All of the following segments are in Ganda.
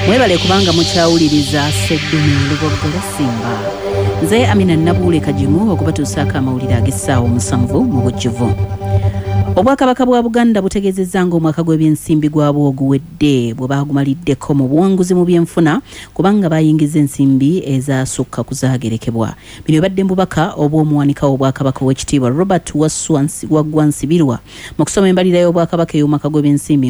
Mwebale kubanga mukyawuliriza Sseddume Lubogola Simba. Nze Amina Nabuule Kajimu okubatuusaako amawulire ag'essaawa 7 mu bujjuvu. Obwakabaka bwa Buganda butegeezezza ng'omwaka gw'ebyensimbi gwabwo oguwedde bwe baagumaliddeko mu buwanguzi mu byenfuna kubanga bayingiza ensimbi ezasukka kuzaagerekebwa. Bino bibadde mu bubaka obw'omuwanika w'obwakabaka ow'ekitiibwa Robert Waggwansibirwa mu kusoma embalirira y'obwakabaka ey'omwaka gw'ebyensimbi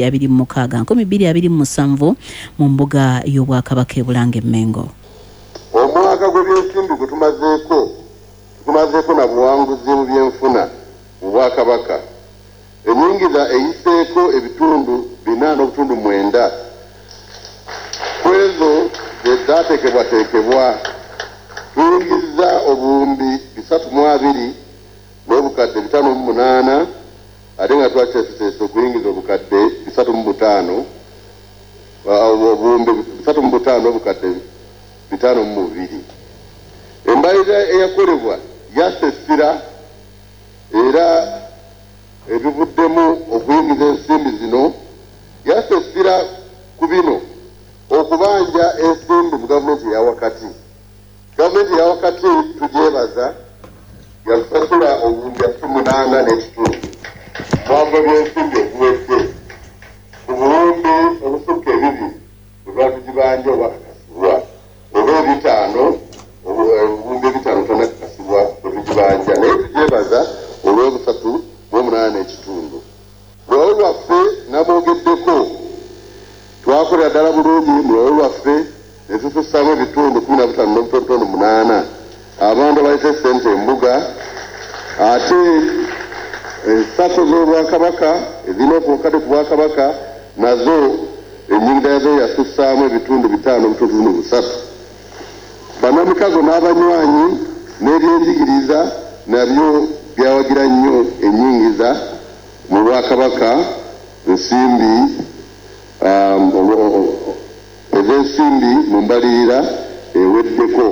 2026-2027 mu mbuga y'obwakabaka e Bulange Mmengo. Omwaka gw'ebyensimbi gwe tumazeeko na buwanguzi mu byenfuna mu bwakabaka. Enyingiza eyiseeko ebitundu 4.9 kwezo ezaateekebwateekebwa tuyingiza obuwumbi 320 n'obukadde 508 ate nga twakyesesa okuyingiza obukadde 305 obuwumbi 305 n'obukadde 502. Embalirira eyakolebwa yasesera era ebivuddemu okuyingiza ensimbi zino yasesera ku bino okubanja ensimbi mu gavumenti eyawakati. Gavumenti eyawakati tugyebaza yatusasula obuwumbi 8 n'ekitundu mwaka by'ensimbi obuwedde ku buwumbi obusukka 2 bwetwatugibanja obwakakasibwa oba 5 obuwumbi 5 tonakakasibwa bwetugibanja naye tugyebaza olw'obusatu-8 n'ekitundu. Mulwawe lwaffe namwogeddeko twakolera ddala bulungi mulwawe lwaffe ne tutussaamu ebitundu 15.8 abantu abaleta sente embuga ate ensako z'obwakabaka ezirina okukade ku bwakabaka nazo ennyingira yazo yasussaamu ebitundu 5.3. Bannamikago n'abanywanyi n'ebyenjigiriza nabyo byawagira nnyo ennyingiza mu bwakabaka ensimbi ez'ensimbi mu mbalirira eweddeko.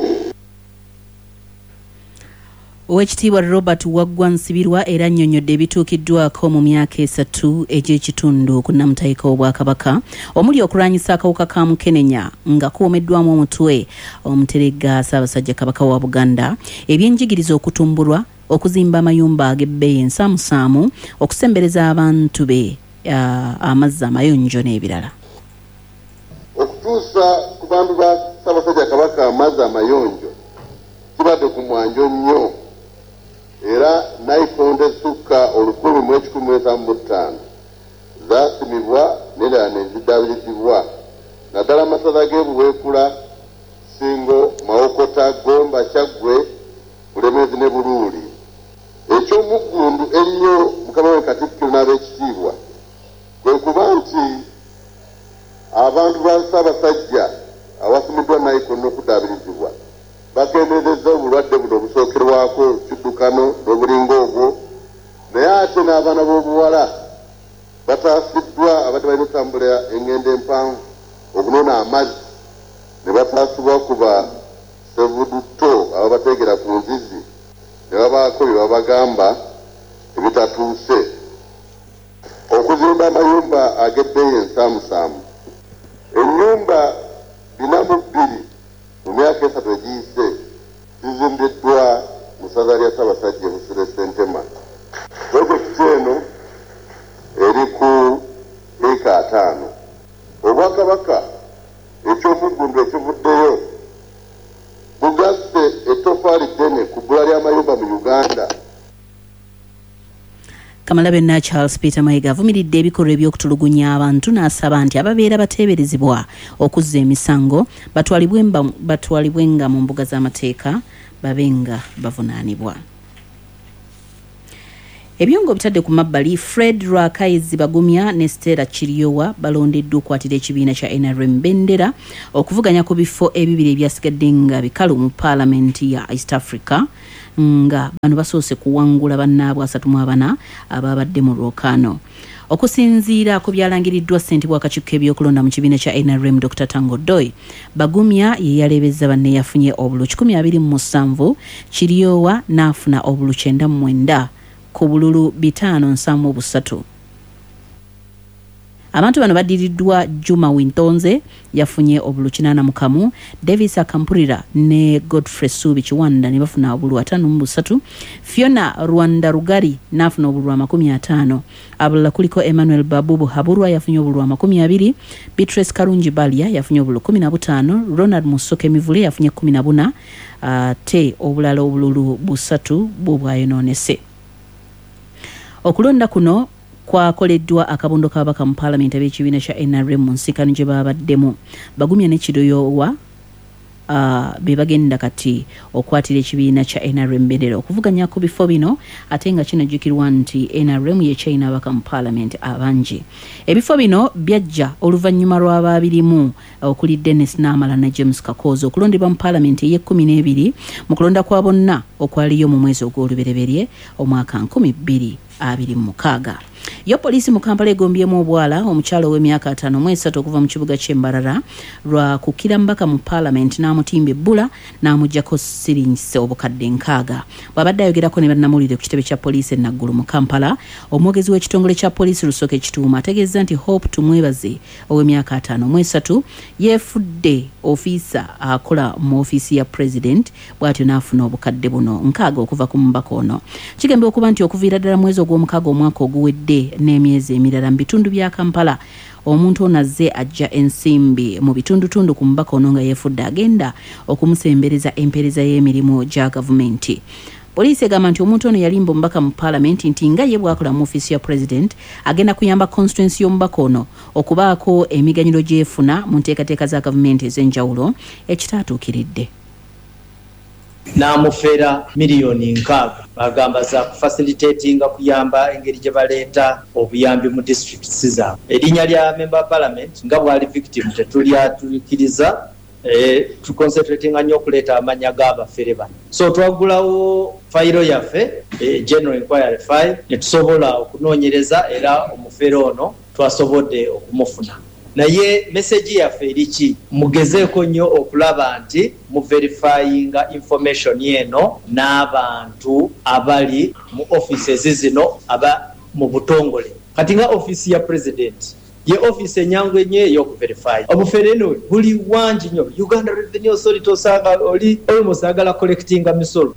Owekitiibwa Robert Waggwansibirwa era annyonnyodde ebituukiddwako mu myaka 3 egy'ekitundu ku nnamutayika w'obwakabaka omuli okulwanyisa akawuka ka mukenenya nga kuwomeddwamu omutwe omuteregga Ssaabasajja Kabaka wa Buganda, ebyenjigiriza okutumbulwa, okuzimba amayumba ag'ebbeeyi ensaamusaamu, okusembereza abantu be amazzi amayonjo n'ebirala. Okutuusa ku bantu ba Ssaabasajja Kabaka amazzi amayonjo kibadde ku mwanjo nnyo era nayikondo ezisukka 1,175 zaasimibwa n'endala ne ziddaabirizibwa naddala amasaza g'ebuweekula, Singo, Mawokota, Gomba, Kyaggwe, Bulemeezi ne Buluuli. Eky'omuggundu ennyo Mukama we Katikkiro n'ab'ekitiibwa kwe kuba nti abantu ba Ssaabasajja awasimiddwa nayikondo n'okuddaabirizibwa bakendeezezza obulwadde buno obusookerwako kiddukano n'obulingo obwo, naye ate n'abaana b'obuwala bataasiddwa abadde balina okutambula engendo empanvu okunoona amazzi ne bataasibwa kuba sevudutto ababateegera ku nzizi ne babaako bye babagamba ebitatuuse. Okuzimba amayumba ag'ebbeeyi ensaamusaamu, ennyumba 402 mu myaka 3 egiyise zizimbiddwa mu ssaza lya Ssaabasajja Busiro Ssentema. Pulojekiti eno eri ku eka 5. Obwakabaka eky'omuggundu ekivuddeyo bugasse ettofaali ddene ku bbula ly'amayumba mu Uganda. Kamalabe Charles Peter Mayiga avumiridde ebikolwa eby'okutulugunya abantu n'asaba nti ababeera bateeberezebwa okuzza emisango batwalibwenga mu mbuga z'amateeka babenga bavunaanibwa. Ebyongo bitadde ku mabbali. Fred Rwakayizi Bagumya ne Stella Kiryowa balondeddwa okukwatira ekibiina kya NRM Bendera okuvuganya ku bifo ebibiri ebyasigadde nga bikalu mu paalamenti ya East Africa nga bano basoose kuwangula bannaabwe 34 ababadde mu lwokaano. Okusinziira ku byalangiriddwa ssentebe w'akakiiko ebyokulonda mu kibiina kya NRM Dr. Tango Doi, Bagumya ye yalebezza banne yafunye obulu 127, Kiryowa n'afuna obulu 99 ku bululu 573. Abantu bano badiriddwa Juma Wintonze yafunye obulu 81, Davis Akampurira ne Godfrey Subi Kiwanda ne bafuna obulu 53, Fiona Rwanda Rugari nafuna obulu 50, abulala kuliko Emmanuel Babubu Haburwa yafunye obulu 20, Beatrice Karungi Balia yafunye obulu 15, Ronald Musoke Mivule yafunye 14, te obulala obululu 3 bwayononese. Okulonda kuno kwakoleddwa akabondo kabaka mu parliament ab'ekibiina kya NRM mu nsikano gye babaddemu. Bagumya ne Kidoyowa be bagenda kati okwatira ekibiina kya NRM bendera okuvuganya ku bifo bino, ate nga kinajjukirwa nti NRM ye China abaka mu parliament abangi. Ebifo bino byajja oluvannyuma lw'ababirimu okuli Dennis Namala na James Kakozo okulondebwa mu parliament ye-12 mu kulonda kwa bonna okwaliyo mu mwezi ogw'olubereberye omwaka 2026. Yo polisi mu Kampala egombyemu obwala omukyalo w'emyaka 53 okuva mu kibuga ky'Embarara lwa kukira mbaka mu parliament n'amutimba ebbula n'amuggyako siringi obukadde 6. Bw'abadde ayogerako ne bannamawulire ku kitebe kya polisi e Naggulu mu Kampala, omwogezi w'ekitongole kya polisi Lusoke Kituuma ategeeza nti Hope Tumwebaze ow'emyaka 53 yeefudde ofiisa akola mu ofiisi ya president bw'atyo n'afuna obukadde buno 6 okuva ku mubaka ono. Kigambibwa okuba nti okuviira ddala mwezi ogw'omukaaga omwaka oguwedde n'emyezi emirala mu bitundu bya Kampala omuntu ono azze ajja ensimbi mu bitundutundu ku mubaka ono nga yeefudde agenda okumusembereza empeereza y'emirimu gya gavumenti. Poliisi egamba nti omuntu ono yalimba omubaka mu parliament nti nga ye bw'akola mu ofiisi ya president agenda kuyamba constituency y'omubaka ono okubaako emiganyulo gy'efuna mu nteekateeka za gavumenti ez'enjawulo ekitaatuukiridde. Namufera miliyoni 6 bagamba za kufacilitatinga kuyamba engeri gye baleeta obuyambi mu districts zaabwe. Erinnya lya member parliament nga bwali victim tetulyatuukiriza tuconcentratinga nnyo okuleeta amanya g'abafere bano. So twagulawo fayiro yaffe general inquiry file ne tusobola okunoonyereza era omufere ono twasobodde okumufuna. Naye message yaffe eriki mugezeeko nnyo okulaba nti mu verifyinga information yeno n'abantu abali mu offices zino aba mu butongole. Kati nga office ya president ye office enyangu ennyo ey'okuverify obufere eno buli wangi nnyo. Uganda Revenue Authority osanga oli almost agala collectinga misolo.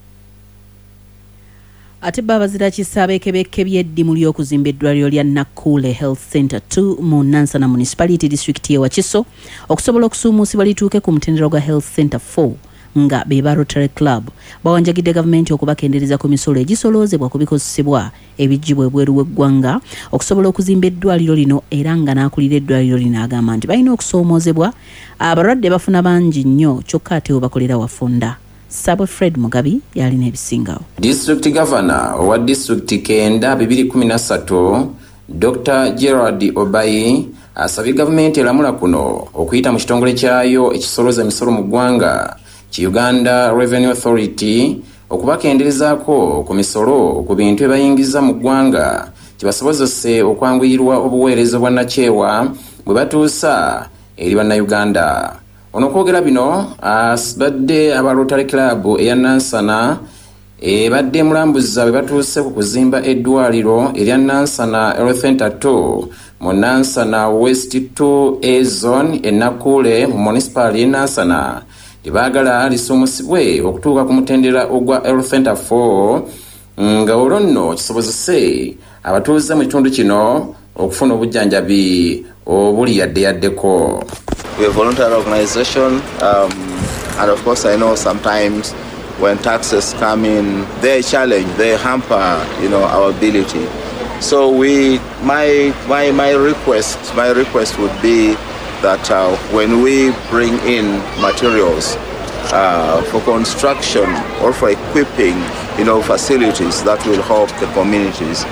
Ate Babazira Kisabekebeke by'eddimu ly'okuzimba eddwaliro lya Nakule Health Center 2 mu Nansana Municipality District y'e Wakiso okusobola okusuumusibwa lituuke ku mutendera gwa Health Center 4 nga beba Rotary Club bawanjagidde gavumenti okubakendereza ku misolo egisoloozebwa ku bikozesebwa ebijjibwa ebweru w'eggwanga okusobola okuzimba eddwaliro lino, era nga n'akulira eddwaliro lino agamba nti balina okusoomoozebwa. Abalwadde bafuna bangi nnyo kyokka ate webakolera wafunda. Sabo Fred Mugabi yalina ebisingawo. District Governor owa District Kenda 2013 Dr. Gerard Obayi asabye gavumenti eramula kuno okuyita mu kitongole kyayo ekisoloza emisolo mu ggwanga ki Uganda Revenue Authority okubakenderezaako ku misolo ku bintu ebayingiza mu ggwanga kibasobozese okwanguyirwa obuweereza bwa nakyewa bwe batuusa eri bannayuganda. Ono kwogera bino asibadde aba Rotary Club eya Nansana badde mulambuza bwe batuuse ku kuzimba eddwaliro erya Nansana Health Center 2 mu Nansana West 2 A Zone e Nakule mu municipal y'e Nansana libaagala lisuumusibwe okutuuka ku mutendera ogwa Health Center 4 nga olwo nno kisobozese abatuuze mu kitundu kino okufuna obujjanjabi obuli yaddeyaddeko. We're a voluntary organization, and of course I know sometimes when taxes come in, they challenge, they hamper, our ability. So my request would be that when we bring in materials for construction or for equipping, facilities that will help the communities,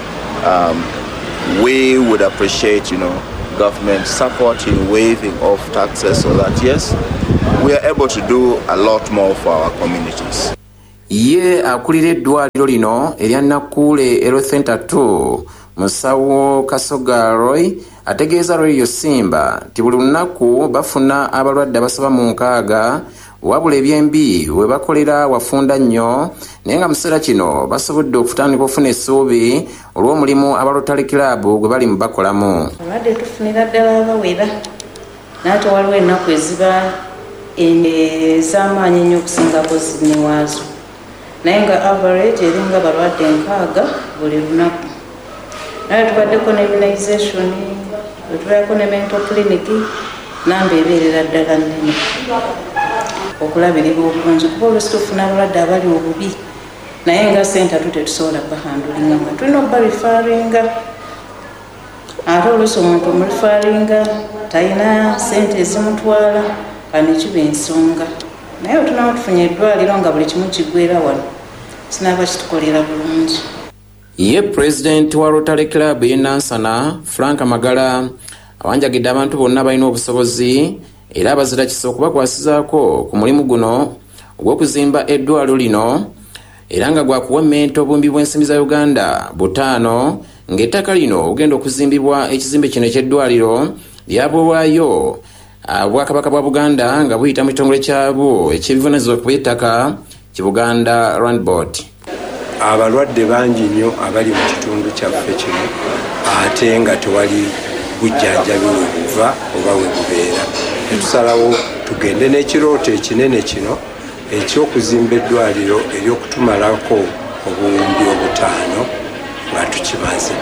we would appreciate, government support in waiving off taxes so that yes, we are able to do a lot more for our communities. Ye akulira eddwaliro lino erya Nakule Health Center 2 musawo Kasoga Roy ategeeza Radio Simba nti buli lunaku bafuna abalwadde abasaba mu 6 wabula ebyembi we bakolera wafunda nnyo naye nga mu kiseera kino basobodde okutandika okufuna essuubi olw'omulimu aba Rotary Club gwe bali mu bakolamu. Abadde tufunira ddala abawera naate waliwo ennaku eziba ez'amaanyi ennyo okusingako zino waazo naye nga average eringa balwadde 6 buli lunaku. Naye tubaddeko ne immunization, tubaddeko ne mental clinic, namba ebeerera ddala nnene okulabirirwa obulungi kuba oluusi tufuna abalwadde abali obubi naye nga senta tetusobola bahandulinga nga tulina okubarifaringa ate oluusi omuntu omurifaringa talina sente ezimutwala anekiba ensonga naye otunaba tufunye eddwaliro nga buli kimu kiggwera wano sinaba kitukolera bulungi. Ye President wa Rotary Club ye Nansana Frank Magala awanjagidde abantu bonna balina obusobozi era abazira kisa okubakwasizaako ku mulimu guno ogw'okuzimba eddwaliro lino era nga gwakuwemmenta obumbi bw'ensimbi za Uganda 5 ng'ettaka lino ogenda okuzimbibwa ekizimbe kino eky'eddwaliro lyabulwayo Obwakabaka bwa Buganda nga buyita mu kitongole kyabwo eky'ebivunaanyizibwa ku by'ettaka ki Buganda Land Board. Abalwadde bangi nnyo abali mu kitundu kyaffe kino ate nga tewali bujjanjabi we buva oba we bubeera. Tusalawo tugende n'ekirooto ekinene kino eky'okuzimba eddwaliro ery'okutumalako obuwumbi 5 nga tukimaze.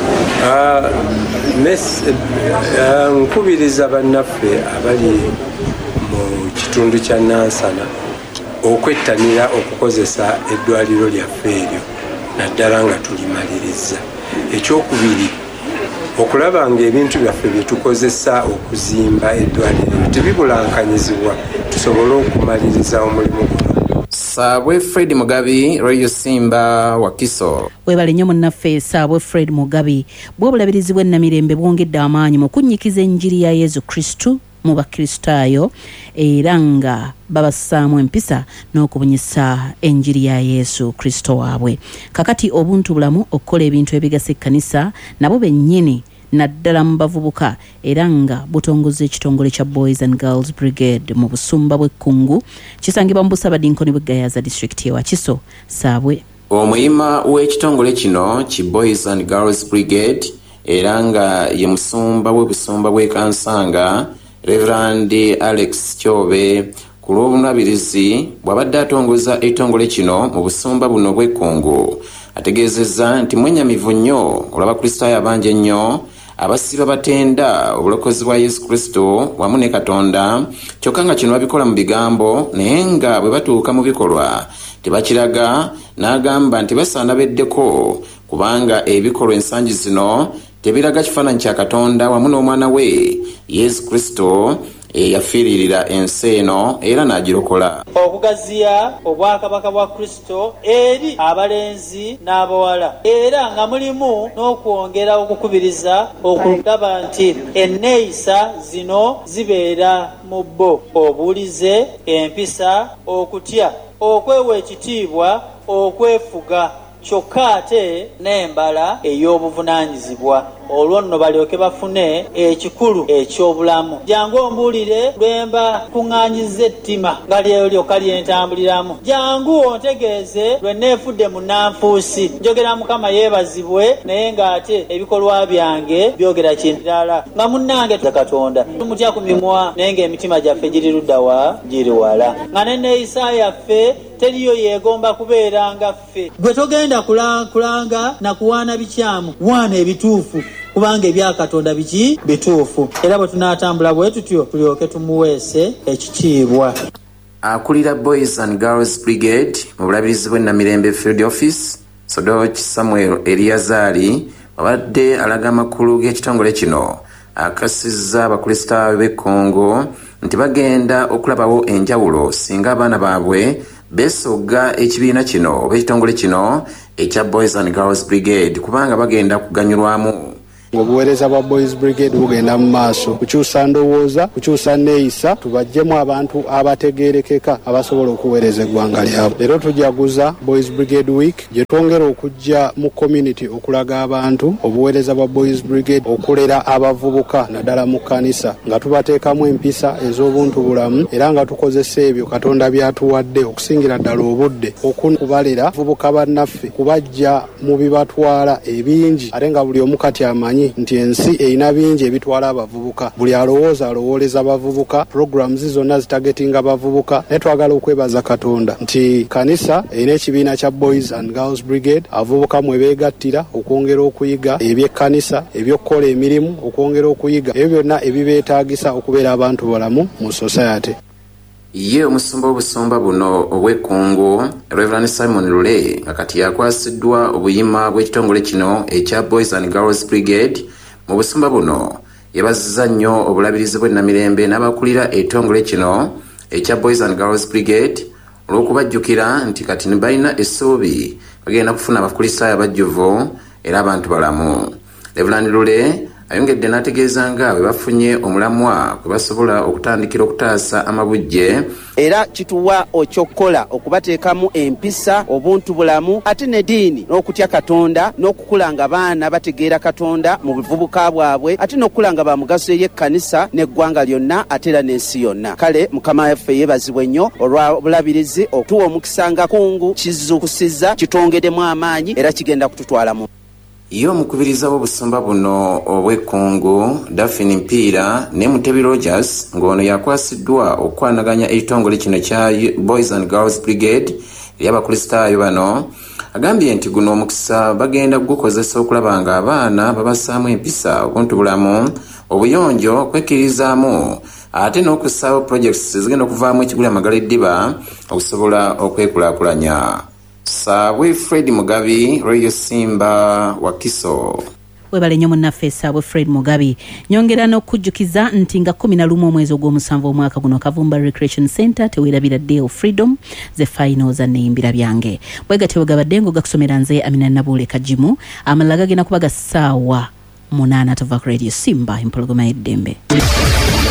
Nkubiriza bannaffe abali mu kitundu kya Nansana okwettanira okukozesa eddwaliro lyaffe eryo naddala nga tulimaliriza. Ekyokubiri okulaba nga ebintu byaffe bye tukozesa okuzimba eddwaliro tebibulankanyizibwa tusobole okumaliriza omulimu guno. Saabwe Fred Mugabi, Radio Simba Wakiso. Webale nnyo munnaffe Saabwe Fred Mugabi bw'obulabirizi bw'ennamirembe bwongedde amaanyi mu kunnyikiza enjiri ya Yesu Kristu mu bakristaayo era nga babassaamu empisa n'okubunyisa enjiri ya Yesu Kristo waabwe. Kakati obuntu bulamu okukola ebintu ebigasa ekkanisa nabo bennyini naddala mu bavubuka era nga butongoza ekitongole kya Boys and Girls Brigade mu busumba bw'Ekkungu kisangibwa mu Busabadinkoni bw'Egayaza District ye Wakiso. Saabwe omuyima w'ekitongole kino ki Boys and Girls Brigade era nga ye musumba w'ebusumba bw'e Kansanga Reverend Alex Kyobe ku lw'obulabirizi bw'abadde atongoza ekitongole kino mu busumba buno bw'Ekkungu ategeezezza nti mwenyamivu nnyo olw'abakristaayo abangi ennyo abasiba batenda obulokozi bwa Yesu Kristo wamu ne Katonda kyokka nga kino babikola mu bigambo naye nga bwe batuuka mu bikolwa tebakiraga. N'agamba nti basaana beddeko kubanga ebikolwa ensangi zino tebiraga kifaananyi kya Katonda wamu n'omwana we Yesu Kristo yafiiririra ensi eno era n'agirokola. Okugaziya obwakabaka bwa Kristo eri abalenzi n'abawala era nga mulimu n'okwongera okukubiriza okulaba nti enneeyisa zino zibeera mu bbo: obuulize, empisa, okutya, okwewa ekitiibwa, okwefuga, kyokka ate n'embala ey'obuvunaanyizibwa olwo nno balyoke bafune ekikulu eky'obulamu. Jangu ombuulire lwemba kuŋŋaanyiza ettima nga lyolyoka lyentambuliramu. Jangu ontegeeze lwe neefudde mu nanfuusi. Njogera Mukama yeebazibwe naye ng'ate ebikolwa byange byogera kintu ddala. Nga munnange Katonda tumutya ku mimwa naye ng'emitima gyaffe giri ludda wa? Giri wala. Nga n'enneeyisa yaffe teriyo yeegomba kubeera nga ffe. Gwe togenda kulanga na kuwaana bikyamu, waana ebituufu kubanga ebya Katonda biki bituufu. Era bwe tunaatambula bwe tutyo tulyoke tumuweese ekitiibwa. Akulira Boys and Girls Brigade mu bulabirizi bw'ennamirembe Field Office Sodoch Samuel Eliazari abadde alaga amakulu g'ekitongole kino akasizza abakristaayo b'Ekkongo nti bagenda okulabawo enjawulo singa abaana baabwe beesogga ekibiina kino oba ekitongole kino ekya Boys and Girls Brigade kubanga bagenda kuganyulwamu obuweereza bwa Boys Brigade bugenda mu maaso kukyusa ndowooza kukyusa neeyisa tubajjemu abantu abategeerekeka abasobola okuweereza eggwanga lyabwe. Leero tujaguza Boys Brigade Week gye twongera okujja mu community okulaga abantu obuweereza bwa Boys Brigade okulera abavubuka naddala mu kkanisa nga tubateekamu empisa ez'obuntu bulamu era nga tukozesa ebyo Katonda byatuwadde okusingira ddala obudde okubalera abavubuka bannaffe kubajja mu bibatwala ebingi ate nga buli omu kati amanyi nti ensi erina bingi ebitwala abavubuka. Buli alowooza alowooleza abavubuka, programs zonna zitagetinga abavubuka. Ne twagala okwebaza Katonda nti kanisa erina ekibiina kya Boys and Girls Brigade abavubuka mwe beegattira okwongera okuyiga ebyekkanisa ebyokkola emirimu okwongera okuyiga ebyo byonna ebibeetaagisa okubeera abantu balamu mu society. Ye omusumba w'obusumba buno obw'ekkungu Reverend Simon Lule nga kati yakwasiddwa obuyima bw'ekitongole kino ekya Boys and Girls Brigade. Mu busumba buno yebazizza nnyo obulabirizi bw'ennamirembe n'abakulira ekitongole kino ekya Boys and Girls Brigade olw'okubajjukira nti kati balina essuubi bagenda kufuna abakulisaayo abajjuvu era abantu balamu. Reverend Lule ayongedde n'ategeeza nga bwe bafunye omulamwa kwe basobola okutandikira okutaasa amabujje era kituwa okyokola okubateekamu empisa obuntu bulamu ate n'eddiini n'okutya Katonda n'okukula nga baana bategeera Katonda mu buvubuka bwabwe ate n'okukula nga ba mugaso y'ekkanisa n'eggwanga lyonna ate era n'ensi yonna. Kale Mukama waffe yeebazibwe nnyo olwa bulabirizi okutuwa omukisa nga kungu kizuukusiza kitwongedemu amaanyi era kigenda kututwalamu. Yo omukubiriza w'obusumba buno obw'ekkungu Daphne Mpiira ne Mutebi Rogers ng'ono yakwasiddwa okwanaganya ekitongole kino kya Boys and Girls Brigade ery'abakulisitaayo bano agambye nti guno omukisa bagenda gukozesa okulaba nga abaana babasaamu empisa obuntu bulamu obuyonjo okwekirizaamu ate n'okussaawo projects zigenda okuvaamu ekigula amagala eddiba okusobola okwekulaakulanya. Saabwe Fred Mugabi, Radio Simba, Wakiso. Webale nnyo munnaffe Saabwe Fred Mugabi. Nyongera n'okujjukiza nti nga 11 omwezi ogw'omusanvu omwaka guno Kavumba Recreation Center teweerabira Day of Freedom ze finals n'eyimbira byange. Bwegatyo bwegabadde ng'ogakusomera nze Amina Nabuule Kajimu amalala gagenda kuba ga ssaawa 8 tova Radio Simba empologoma y'eddembe.